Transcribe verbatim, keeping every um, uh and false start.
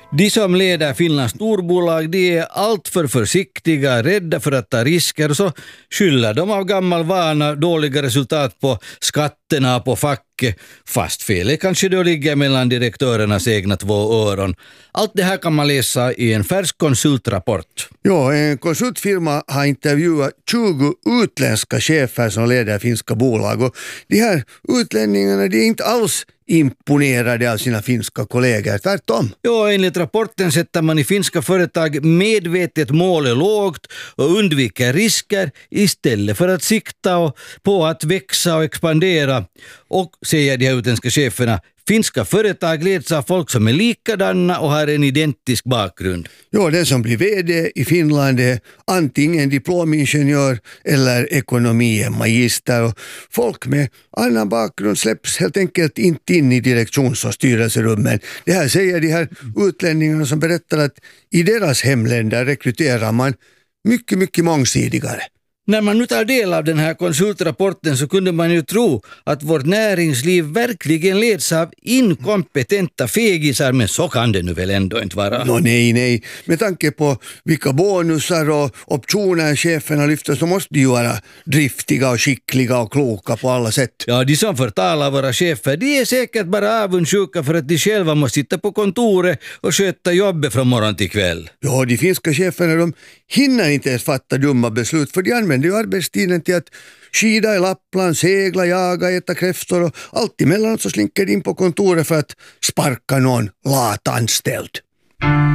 De som leder Finlands storbolag, de är alltför försiktiga, rädda för att ta risker, och så skyller de av gammal vana dåliga resultat på skatterna, på facket, fast felet kanske då ligger mellan direktörernas egna två öron. Allt det här kan man läsa i en färsk konsultrapport. Ja, en konsultfirma har intervjuat tjugo utländska chefer som leder finska bolag, och de här utlänningarna, de är inte alls imponerade av sina finska kollegor, tvärtom. Ja, enligt rapporten sätter man i finska företag medvetet målet lågt och undviker risker istället för att sikta på att växa och expandera. Och, säger de här utländska cheferna, finska företag leds av folk som är likadana och har en identisk bakgrund. Ja, den som blir vd i Finland är antingen diplomingenjör eller ekonomimagister, och folk med annan bakgrund släpps helt enkelt inte in i direktions- och styrelserummen. Det här säger de här utlänningarna som berättar att i deras hemländer rekryterar man mycket, mycket mångsidigare. När man nu tar del av den här konsultrapporten så kunde man ju tro att vårt näringsliv verkligen leds av inkompetenta fegisar, men så kan det nu väl ändå inte vara. No, nej, nej. Med tanke på vilka bonusar och optioner cheferna lyfter så måste de ju vara driftiga och skickliga och kloka på alla sätt. Ja, de som förtalar våra chefer, de är säkert bara avundsjuka för att de själva måste sitta på kontoret och sköta jobbet från morgon till kväll. Ja, de finska cheferna, de hinner inte ens fatta dumma beslut, för de använder ju arbetstiden till att skida i Lappland, segla, jaga, äta kräftor, och allt emellanåt så slinker de in på kontoret för att sparka någon lat anställd.